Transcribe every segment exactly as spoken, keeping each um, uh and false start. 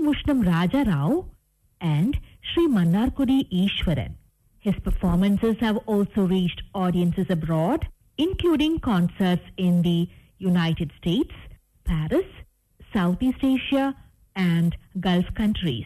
Mushnam Raja Rao and Sri Mannarkudi Ishwaran. His performances have also reached audiences abroad, including concerts in the United States, Paris, Southeast Asia, and Gulf countries.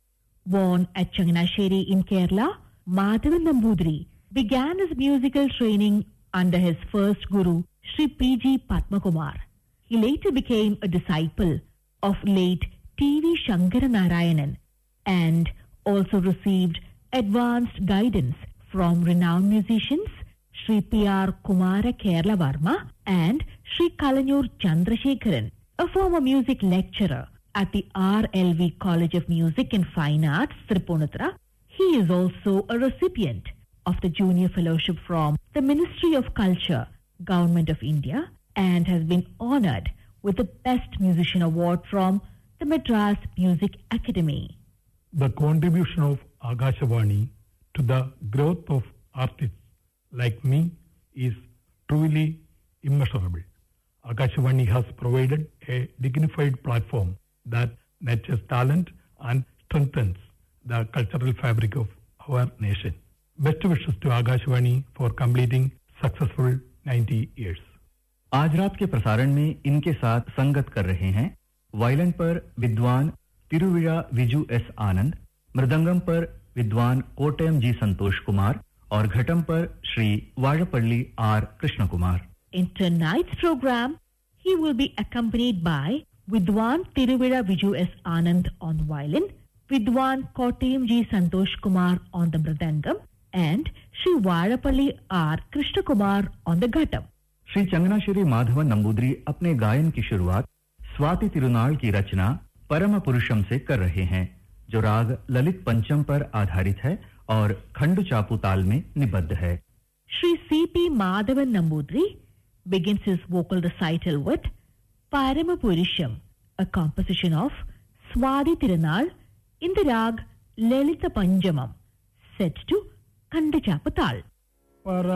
Born at Changanasheri in Kerala, Madhavan Nambudiri began his musical training under his first guru, Sri P G Padmakumar. He later became a disciple of late T V Shankara Narayanan and also received advanced guidance from renowned musicians Sri P R Kumara Kerala Varma and Sri Kalanur Chandrasekharan, a former music lecturer at the R L V College of Music and Fine Arts, Tripunithura. He is also a recipient of the Junior Fellowship from the Ministry of Culture, Government of India, and has been honored with the Best Musician Award from the Madras Music Academy. The contribution of Akashvani to the growth of artists like me is truly immeasurable. Akashvani has provided a dignified platform that nurtures talent and strengthens the cultural fabric of our nation. Best wishes to Akashvani for completing successful ninety years. आज रात के प्रसारण में इनके साथ संगत कर रहे हैं वायलिन पर विद्वान तिरुविरा विजू एस आनंद, मृदंगम पर विद्वान कोटयम जी संतोष कुमार और घटम पर Shri वाड़पल्ली are Krishna Kumar. In tonight's program, he will be accompanied by Vidwan Tiruvira Viju S. Anand on violin, Vidwan Kottayam G. Santosh Kumar on the mridangam, and Sri Varapalli R. Krishna Kumar on the ghatam. Shri चंगनाश्री Madhavan Namboodiri अपने गायन की शुरुआत स्वाति तिरुनाल की रचना परम पुरुषम से कर रहे हैं, जो राग ललित पंचम पर आधारित है और खंड चापू ताल में निबद्ध है. Sri C P Madhavan Nambudri begins his vocal recital with Parama Purisham, a composition of Swati Tirunal in the rag Lalita Panjamam, set to Kanda Chapatal.